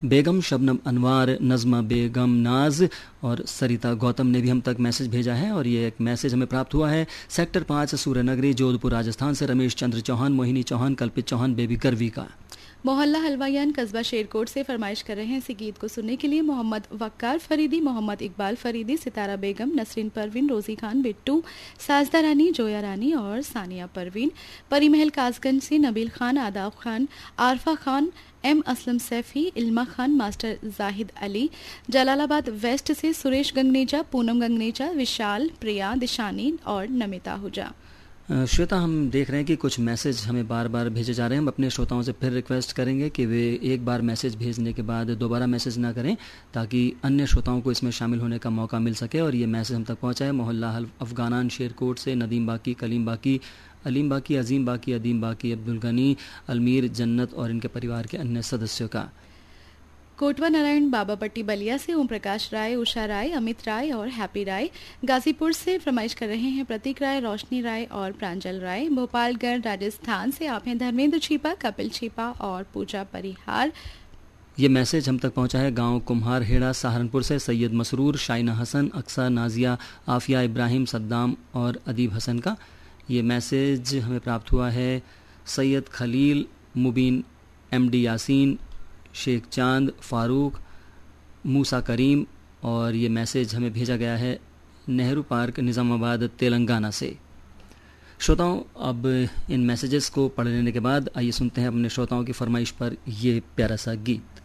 बेगम शबनम अनवार, नज़मा बेगम नाज और सरिता गौतम ने भी हम तक मैसेज भेजा है। और ये एक मैसेज हमें प्राप्त हुआ है सेक्टर 5 सूर्यनगरी जोधपुर राजस्थान से रमेश चंद्र चौहान, मोहिनी चौहान, कल्पित चौहान, बेबी करवी का। मोहल्ला हलवायान कस्बा शेरकोट से फरमाइश कर रहे हैं इसी गीत को सुनने के लिए मोहम्मद वक्कार फरीदी, मोहम्मद इकबाल फरीदी, सितारा बेगम, नसरीन परवीन, रोजी खान, बिट्टू, साजदा रानी, जोया रानी और सानिया परवीन। परी महल कासगंज से नबील खान, आदाब Khan, Arfa Khan, M Aslam Saifi, इल्मा Khan, master Zahid Ali. Jalalabad waste से सुरेश गंगनेजा, पूनम गंगनेजा, विशाल, प्रिया, दिशानी और नमिता हुजा। श्वेता, हम देख रहे हैं कि कुछ मैसेज हमें बार बार भेजे जा रहे हैं। हम अपने श्रोताओं से फिर रिक्वेस्ट करेंगे कि वे एक बार मैसेज भेजने के बाद दोबारा मैसेज ना करें, ताकि अन्य श्रोताओं को इसमें शामिल होने का मौका मिल सके। और ये मैसेज हम तक पहुंचा है मोहल्ला अफगानान शेरकोट से नदीम बाकी, कलीम बाकी, अलीम बाकी, अजीम बाकी, अदीम बाकी, अब्दुल गनी, अलमीर, जन्नत और इनके परिवार के अन्य सदस्यों का। कोटवा नारायण बाबा पट्टी बलिया से ओम प्रकाश राय, उषा राय, अमित राय और हैप्पी राय। गाजीपुर से फरमाइश कर रहे हैं प्रतीक राय, रोशनी राय और प्रांजल राय। भोपालगढ़ राजस्थान से आप हैं धर्मेंद्र छिपा, कपिल छिपा और पूजा परिहार। ये मैसेज हम तक पहुंचा है गांव कुम्हार हेड़ा सहारनपुर से सैयद मसरूर, शाइना हसन, अक्सा, नाजिया, आफिया इब्राहिम, सद्दाम और अदीब हसन का। ये मैसेज हमें प्राप्त हुआ है सैयद खलील, मुबीन, एमडी यासीन, शेख चांद, फ़ारूक, मूसा करीम। और ये मैसेज हमें भेजा गया है नेहरू पार्क, निज़ामाबाद, तेलंगाना से। श्रोताओं, अब इन मैसेजेस को पढ़ लेने के बाद आइए सुनते हैं अपने श्रोताओं की फरमाइश पर ये प्यारा सा गीत।